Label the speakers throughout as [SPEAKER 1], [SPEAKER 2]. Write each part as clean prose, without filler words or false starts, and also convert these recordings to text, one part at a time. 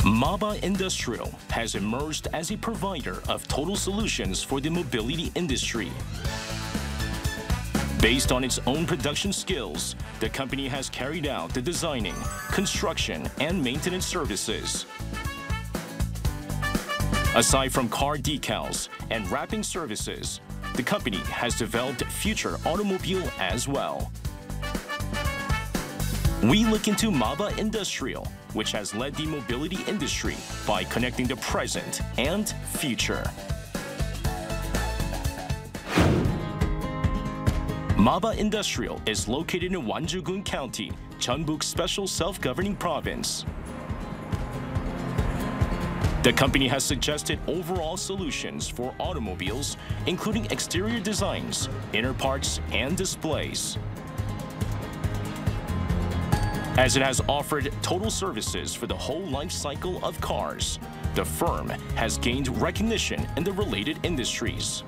[SPEAKER 1] MABA Industrial has emerged as a provider of total solutions for the mobility industry. Based on its own production skills, the company has carried out the designing, construction, and maintenance services. Aside from car decals and wrapping services, the company has developed future automobile as well. We look into MABA Industrial, which has led the mobility industry by connecting the present and future. MABA Industrial is located in Wanju-gun County, Jeonbuk Special Self-Governing Province. The company has suggested overall solutions for automobiles, including exterior designs, inner parts, and displays. As it has offered total services for the whole life cycle of cars, the firm has gained recognition in the related industries.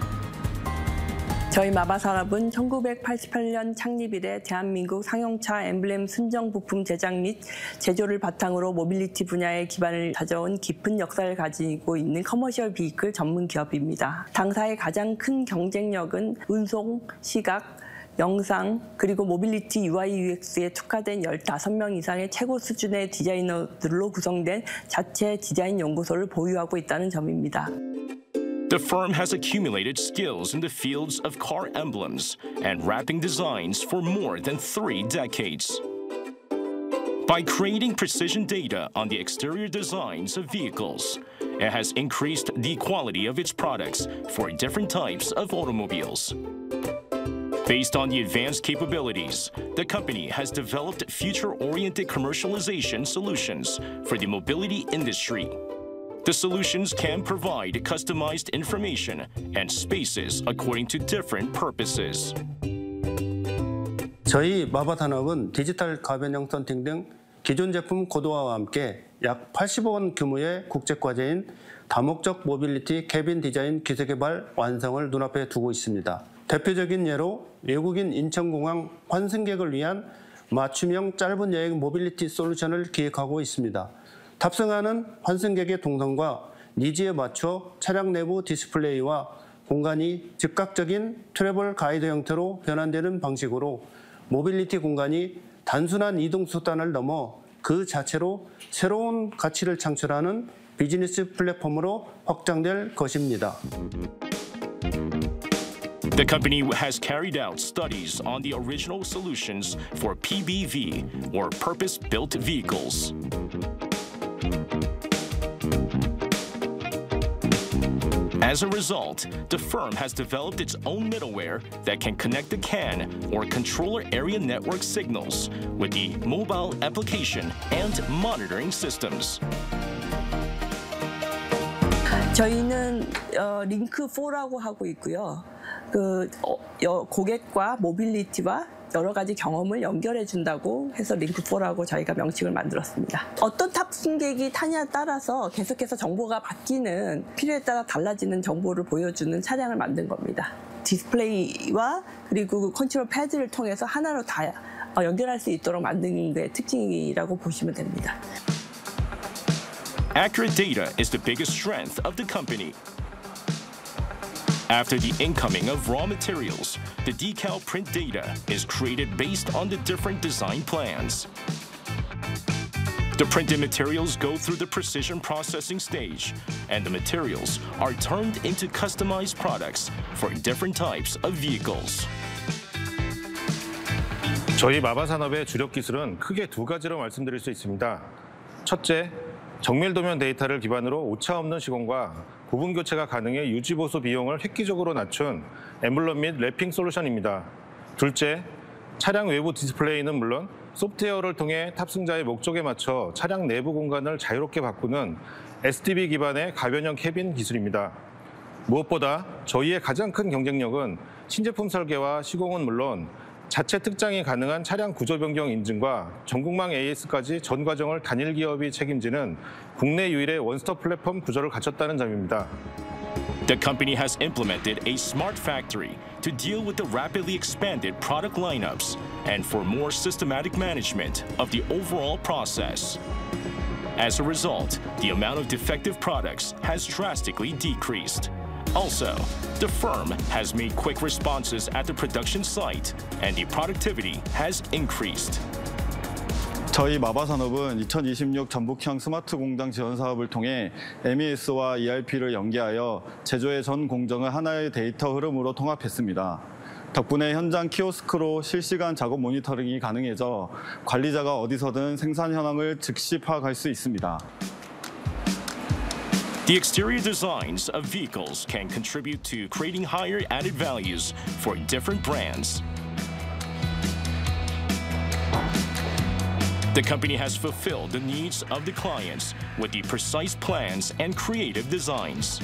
[SPEAKER 2] 저희 마바산업은 1988년 창립 이래 대한민국 상용차 엠블렘 순정 부품 제작 및 제조를 바탕으로 모빌리티 분야의 기반을 다져온 깊은 역사를 가지고 있는 커머셜 비이클 전문 기업입니다. 당사의 가장 큰 경쟁력은 운송, 시각, 영상, 그리고 모빌리티 UI UX에 특화된 15명 이상의 최고 수준의 디자이너들로 구성된 자체 디자인 연구소를 보유하고 있다는 점입니다.
[SPEAKER 1] The firm has accumulated skills in the fields of car emblems and wrapping designs for more than 3 decades. By creating precision data on the exterior designs of vehicles, it has increased the quality of its products for different types of automobiles. Based on the advanced capabilities, the company has developed future-oriented commercialization solutions for the mobility industry. The solutions can provide customized information and spaces according to different purposes.
[SPEAKER 3] 저희 마바산업은 디지털 가변형 썬팅 등 기존 제품 고도화와 함께 약 80억 원 규모의 국제과제인 다목적 모빌리티 캐빈 디자인 기술 개발 완성을 눈앞에 두고 있습니다. 대표적인 예로 외국인 인천공항 환승객을 위한 맞춤형 짧은 여행 모빌리티 솔루션을 기획하고 있습니다. 탑승하는 환승객의 동선과 니즈에 맞춰 차량 내부 디스플레이와 공간이 즉각적인 트래블 가이드 형태로 변환되는 방식으로 모빌리티 공간이 단순한 이동 수단을 넘어 그 자체로 새로운 가치를 창출하는 비즈니스 플랫폼으로 확장될 것입니다.
[SPEAKER 1] The company has carried out studies on the original solutions for PBV, or purpose-built vehicles. As a result, the firm has developed its own middleware that can connect the CAN or controller area network signals with the mobile application and monitoring systems.
[SPEAKER 2] 저희는 링크4라고 하고 있고요. 고객과 모빌리티와 여러 가지 경험을 연결해 준다고 해서 링크4라고 저희가 명칭을 만들었습니다. 어떤 탑승객이 타냐에 따라서 계속해서 정보가 바뀌는, 필요에 따라 달라지는 정보를 보여주는 차량을 만든 겁니다. 디스플레이와 그리고 컨트롤 패드를 통해서 하나로 다 연결할 수 있도록 만든 게 특징이라고 보시면 됩니다.
[SPEAKER 1] Accurate data is the biggest strength of the company. After the incoming of raw materials, the decal print data is created based on the different design plans. The printed materials go through the precision processing stage, and the materials are turned into customized products for different types of vehicles.
[SPEAKER 4] 저희 마바산업의 주력 기술은 크게 2가지로 말씀드릴 수 있습니다. 첫째, 정밀 도면 데이터를 기반으로 오차 없는 시공과 부분 교체가 가능해 유지 보수 비용을 획기적으로 낮춘 엠블럼 및 랩핑 솔루션입니다. 둘째, 차량 외부 디스플레이는 물론 소프트웨어를 통해 탑승자의 목적에 맞춰 차량 내부 공간을 자유롭게 바꾸는 SDV 기반의 가변형 캐빈 기술입니다. 무엇보다 저희의 가장 큰 경쟁력은 신제품 설계와 시공은 물론 자체 특장이 가능한 차량 구조 변경 인증과 전국망 AS까지 전 과정을 단일 기업이 책임지는 국내 유일의 원스톱 플랫폼 구조를 갖췄다는 점입니다.
[SPEAKER 1] The company has implemented a smart factory to deal with the rapidly expanded product lineups and for more systematic management of the overall process. As a result, the amount of defective products has drastically decreased. Also, the firm has made quick responses at the production site, and the productivity has increased.
[SPEAKER 5] 저희 마바산업은 2026 전북형 스마트 공장 지원 사업을 통해 MES와 ERP를 연계하여 제조의 전 공정을 하나의 데이터 흐름으로 통합했습니다. 덕분에 현장 키오스크로 실시간 작업 모니터링이 가능해져 관리자가 어디서든 생산 현황을 즉시 파악할 수 있습니다.
[SPEAKER 1] The exterior designs of vehicles can contribute to creating higher added values for different brands. The company has fulfilled the needs of the clients with the precise plans and creative designs.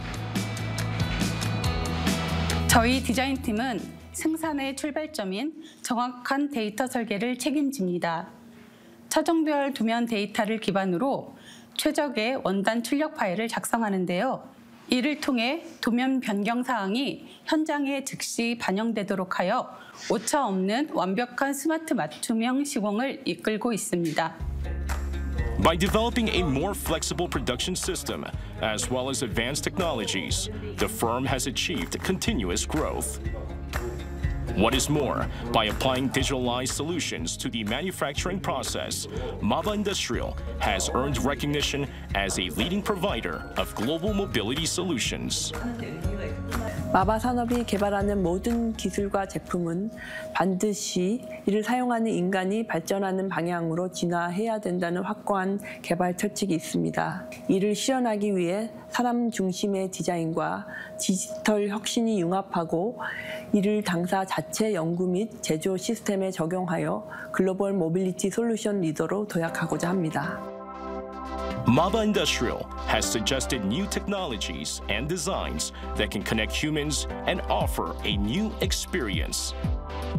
[SPEAKER 6] 저희 디자인팀은 생산의 출발점인 정확한 데이터 설계를 책임집니다. 차종별 도면 데이터를 기반으로 최적의 원단 출력 파일을 작성하는데요. 이를 통해 도면 변경 사항이 현장에 즉시 반영되도록 하여 오차 없는 완벽한 스마트 맞춤형 시공을 이끌고 있습니다.
[SPEAKER 1] By developing a more flexible production system, as well as advanced technologies, the firm has achieved continuous growth. What is more, by applying digitalized solutions to the manufacturing process, Maba Industrial has earned recognition as a leading provider of global mobility solutions.
[SPEAKER 2] 마바산업이 개발하는 모든 기술과 제품은 반드시 이를 사용하는 인간이 발전하는 방향으로 진화해야 된다는 확고한 개발 철칙이 있습니다. 이를 실현하기 위해 사람 중심의 디자인과 디지털 혁신이 융합하고 이를 당사 자체 연구 및 제조 시스템에 적용하여 글로벌 모빌리티 솔루션 리더로 도약하고자 합니다.
[SPEAKER 1] Maba Industrial has suggested new technologies and designs that can connect humans and offer a new experience.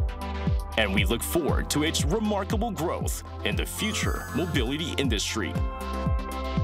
[SPEAKER 1] And we look forward to its remarkable growth in the future mobility industry.